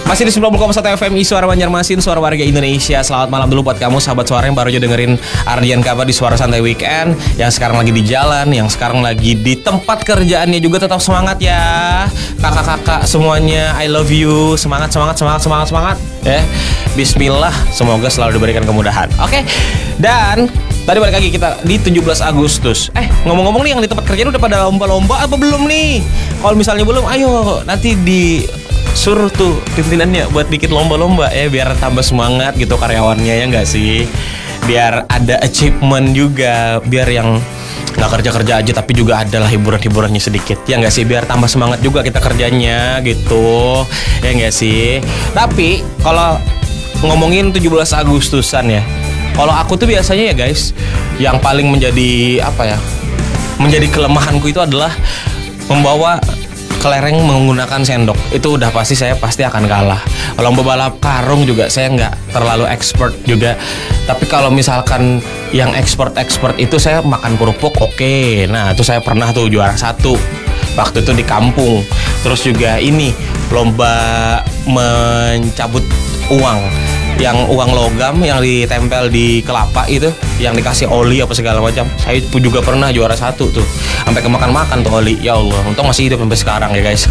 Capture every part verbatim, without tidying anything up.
Masih di sembilan puluh koma satu F M I Suara Banjarmasin, suara warga Indonesia. Selamat malam dulu buat kamu sahabat suara yang baru aja dengerin Ardian Kaba di Suara Santai Weekend. Yang sekarang lagi di jalan, yang sekarang lagi di tempat kerjaannya juga tetap semangat ya. Kakak-kakak semuanya, I love you. Semangat, semangat, semangat, semangat, semangat ya. Bismillah, semoga selalu diberikan kemudahan. Oke. Dan tadi balik lagi kita di tujuh belas Agustus. Eh, ngomong-ngomong nih, yang di tempat kerjaan udah pada lomba-lomba apa belum nih? Kalau misalnya belum, ayo nanti di suruh tuh pimpinannya buat bikin lomba-lomba ya, biar tambah semangat gitu karyawannya, ya nggak sih? Biar ada achievement juga, biar yang nggak kerja-kerja aja tapi juga adalah hiburan-hiburannya sedikit, ya nggak sih? Biar tambah semangat juga kita kerjanya gitu, ya nggak sih? Tapi kalau ngomongin tujuh belas Agustusan ya, kalau aku tuh biasanya ya guys, yang paling menjadi apa ya, menjadi kelemahanku itu adalah membawa kelereng menggunakan sendok. Itu udah pasti saya pasti akan kalah. Lomba balap karung juga saya nggak terlalu expert juga. Tapi kalau misalkan yang expert-expert itu saya makan kerupuk, oke. Okay. Nah itu saya pernah tuh juara satu waktu itu di kampung. Terus juga ini lomba mencabut uang, yang uang logam yang ditempel di kelapa itu, yang dikasih oli apa segala macam. Saya juga pernah juara satu tuh, sampai kemakan-makan tuh oli. Ya Allah, untung masih hidup sampai sekarang ya guys.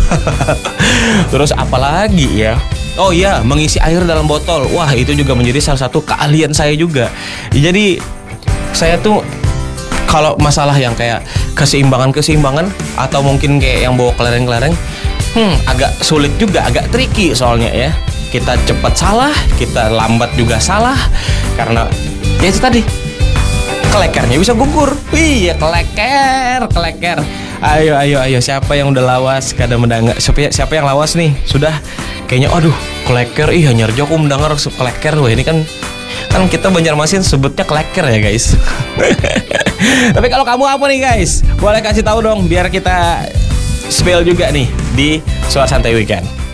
Terus apalagi ya? Oh iya, mengisi air dalam botol. Wah, itu juga menjadi salah satu keahlian saya juga. Jadi saya tuh kalau masalah yang kayak keseimbangan-keseimbangan atau mungkin kayak yang bawa kelereng-kelereng, hmm, agak sulit juga, agak tricky soalnya ya. Kita cepat salah, kita lambat juga salah, karena ya itu tadi, kelekernya bisa gugur. Iya, keleker, keleker. Ayo, ayo, ayo, siapa yang udah lawas? Kada mendengar. Siapa, siapa yang lawas nih? Sudah, kayaknya, aduh, keleker. Ih, hanya aku mendengar keleker. Wah, ini kan, kan kita Banjarmasin sebutnya keleker ya guys. Tapi kalau kamu apa nih guys? Boleh kasih tahu dong, biar kita spill juga nih di Suara Santai Weekend.